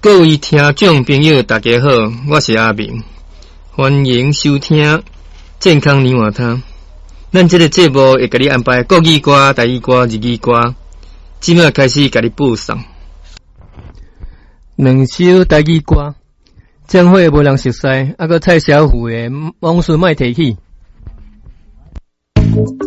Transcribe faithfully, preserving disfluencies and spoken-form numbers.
各位听众朋友，大家好，我是阿明，欢迎收听健康年华汤。咱这个节目会给你安排国语歌、台语歌、日语歌，即马开始给你播送。两首台语歌，将会无人熟悉，啊个蔡小虎的《往事莫提起》。